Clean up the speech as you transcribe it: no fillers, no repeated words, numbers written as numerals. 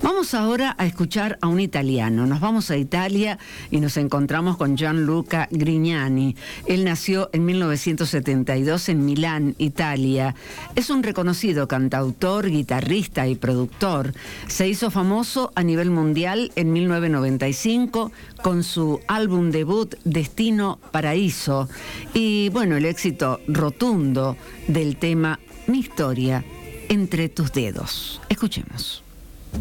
Vamos ahora a escuchar a un italiano. Nos vamos a Italia y nos encontramos con Gianluca Grignani. Él nació en 1972 en Milán, Italia. Es un reconocido cantautor, guitarrista y productor. Se hizo famoso a nivel mundial en 1995 con su álbum debut Destino Paraíso. Y bueno, el éxito rotundo del tema Mi historia entre tus dedos. Escuchemos.